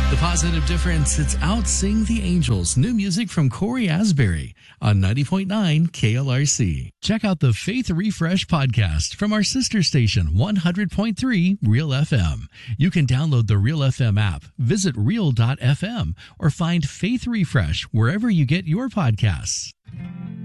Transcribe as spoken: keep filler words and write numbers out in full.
The Positive Difference. It's Out Sing the Angels. New music from Corey Asbury on ninety point nine K L R C. Check out the Faith Refresh podcast from our sister station, one hundred point three Real F M. You can download the Real F M app, visit real dot f m, or find Faith Refresh wherever you get your podcasts.